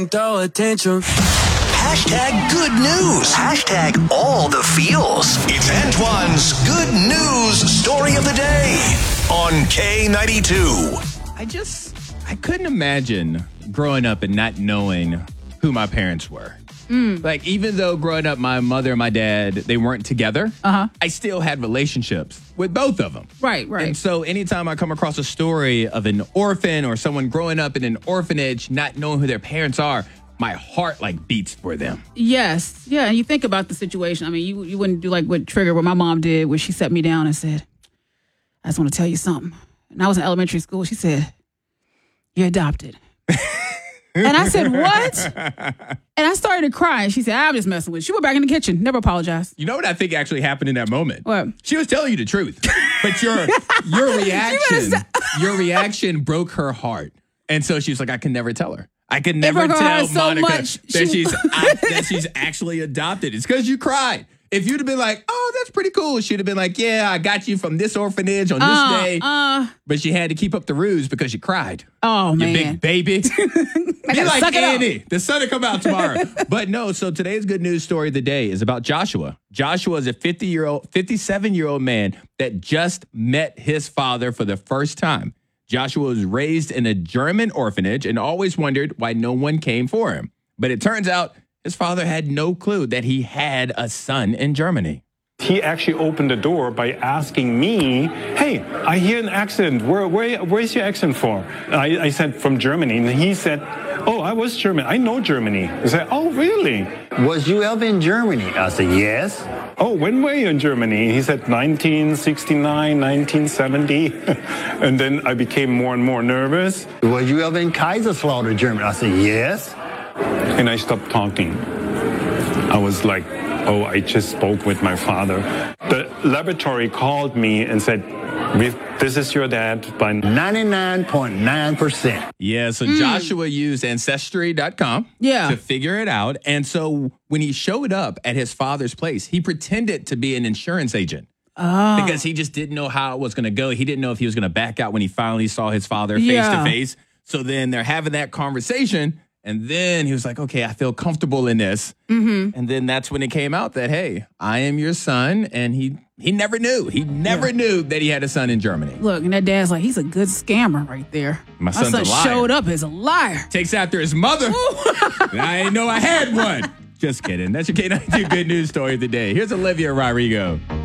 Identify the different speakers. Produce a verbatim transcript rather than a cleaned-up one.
Speaker 1: Throw attention.
Speaker 2: Hashtag good news. Hashtag all the feels. It's Antoine's good news story of the day on K ninety-two.
Speaker 3: I just, I couldn't imagine growing up and not knowing who my parents were. Mm. Like, even though growing up, my mother and my dad, they weren't together,
Speaker 4: uh-huh.
Speaker 3: I still had relationships with both of them.
Speaker 4: Right, right.
Speaker 3: And so anytime I come across a story of an orphan or someone growing up in an orphanage, not knowing who their parents are, my heart, like, beats for them.
Speaker 4: Yes. Yeah, and you think about the situation. I mean, you, you wouldn't do like what Trigger, what my mom did, where she set me down and said, I just want to tell you something. And I was in elementary school. She said, you're adopted. And I said, what? And I started to cry. And she said, I'm just messing with you. She went back in the kitchen. Never apologized.
Speaker 3: You know what I think actually happened in that moment?
Speaker 4: What?
Speaker 3: She was telling you the truth. But your your reaction, your reaction broke her heart. And so she was like, I can never tell her. I can never tell
Speaker 4: so
Speaker 3: Monica
Speaker 4: much.
Speaker 3: that
Speaker 4: She-
Speaker 3: she's I, that she's actually adopted. It's because you cried. If you'd have been like, oh, that's pretty cool, she'd have been like, yeah, I got you from this orphanage on this
Speaker 4: Uh,
Speaker 3: day.
Speaker 4: uh,
Speaker 3: But she had to keep up the ruse because you cried.
Speaker 4: oh,
Speaker 3: You
Speaker 4: man.
Speaker 3: big baby. Be
Speaker 4: gotta
Speaker 3: like
Speaker 4: suck it up.
Speaker 3: Annie. The sun will come out tomorrow. But no, so today's good news story of the day is about Joshua. Joshua is a fifty-year-old, fifty-seven-year-old man that just met his father for the first time. Joshua was raised in a German orphanage and always wondered why no one came for him. But it turns out his father had no clue that he had a son in Germany.
Speaker 5: He actually opened the door by asking me, hey, I hear an accent. Where, where, where's your accent from? I, I said, from Germany. And he said, oh, I was German. I know Germany. I said, oh, really?
Speaker 6: Was you ever in Germany? I said, yes.
Speaker 5: Oh, when were you in Germany? He said, nineteen sixty-nine, nineteen seventy. And then I became more and more nervous.
Speaker 6: Was you ever in Kaiserslautern, Germany? I said, yes.
Speaker 5: And I stopped talking. I was like, oh, I just spoke with my father. The laboratory called me and said, this is your dad by
Speaker 6: ninety-nine point nine percent.
Speaker 3: Yeah, so mm. Joshua used Ancestry dot com
Speaker 4: yeah.
Speaker 3: to figure it out. And so when he showed up at his father's place, he pretended to be an insurance agent.
Speaker 4: Oh.
Speaker 3: Because he just didn't know how it was going to go. He didn't know if he was going to back out when he finally saw his father face
Speaker 4: yeah.
Speaker 3: to face. So then they're having that conversation. And then he was like, okay, I feel comfortable in this.
Speaker 4: Mm-hmm.
Speaker 3: And then that's when it came out that, hey, I am your son. And he he never knew. He never yeah. knew that he had a son in Germany.
Speaker 4: Look, and that dad's like, he's a good scammer right there.
Speaker 3: My son's
Speaker 4: son
Speaker 3: a liar.
Speaker 4: showed up as a liar.
Speaker 3: Takes after his mother. I didn't know I had one. Just kidding. That's your K ninety-two good news story of the day. Here's Olivia Rodrigo.